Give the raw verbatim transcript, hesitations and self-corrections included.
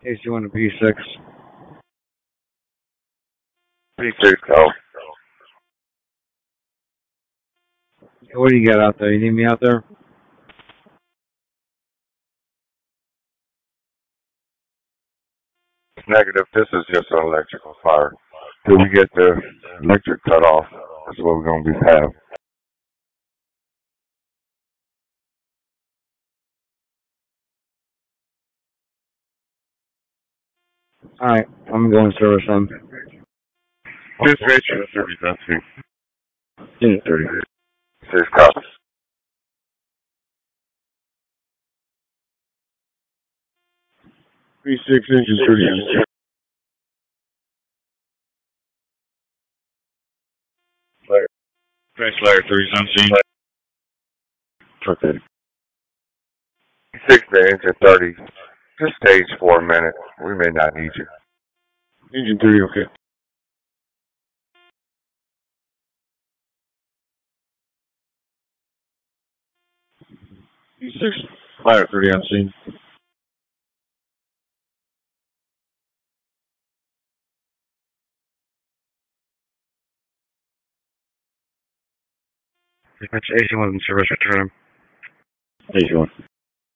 Case you want a P six. P six, oh. What do you got out there? You need me out there? Negative, this is just an electrical fire. Till we get the electric cut off, that's what we're going to be having. Alright, I'm going service then. Dispatch, thirty, that's it. Unit thirty. Six cops. P six engine thirty. Layer. Crash layer thirty on scene. Okay. Six to engine thirty. Just stage for a minute. We may not need you. Engine thirty, okay. P six, fire thirty on scene. Dispatch, A C one in service, return him. A C one.